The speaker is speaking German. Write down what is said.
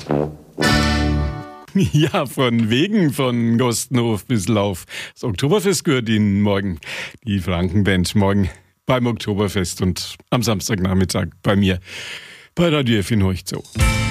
Ja, von wegen von Gostenhof bis Lauf. Das Oktoberfest gehört Ihnen morgen. Die Frankenband morgen beim Oktoberfest und am Samstagnachmittag bei mir bei Radio F in Hochzau.